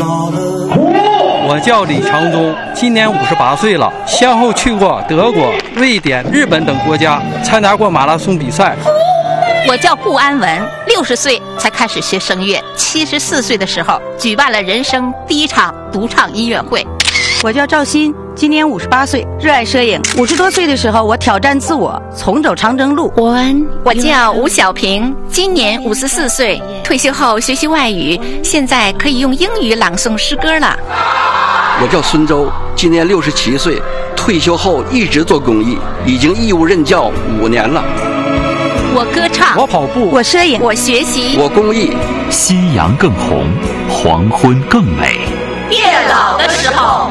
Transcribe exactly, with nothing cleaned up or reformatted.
我叫李长忠，今年五十八岁了，先后去过德国、瑞典、日本等国家，参加过马拉松比赛。 我叫顾安文，六十岁才开始学声乐，七十四岁的时候举办了人生第一场独唱音乐会。 我叫赵鑫，今年五十八岁，热爱摄影。五十多岁的时候，我挑战自我，重走长征路。 我叫吴小平，今年五十四岁，退休后学习外语，现在可以用英语朗诵诗歌了。 我叫孙周，今年六十七岁，退休后一直做公益，已经义务任教五年了。 我歌唱， 我跑步， 我摄影， 我学习， 我公益。 夕阳更红，黄昏更美。 越老的时候